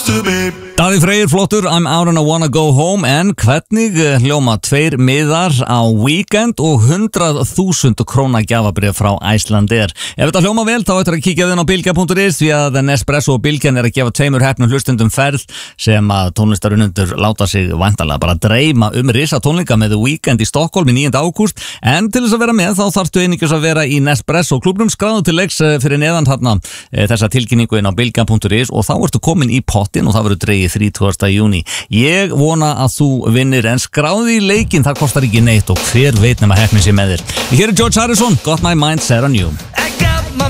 Daði Freyr flottur, I'm out and I wanna go home. En hvernig hljóma 2 miðar á Weekend og 100.000 króna gjafabréf frá Icelandair? Ef þetta hljóma vel þá ættir að kíkja þinn á bilgja.is því að Nespresso og Bilgjan er að gefa 2 heppnum hlustendum ferð sem að tónlistarunundur láta sig væntanlega bara dreyma risa tónleika með The Weekend í Stockholm í 9. ágúst. En til þess að vera með þá þarftu einungis að vera í Nespresso klubnum, skráðu til leiks fyrir neðan þarna þessa tilkynningu inn á bilgja.is og þá ertu komin í pottin og það verður dregið 30. júní. Ég vona að þú vinnir en skráði í leikinn, það kostar ekki neitt og hver veit nema heppnin sé með þér. Hér er George Harrison, Got My Mind Set On You.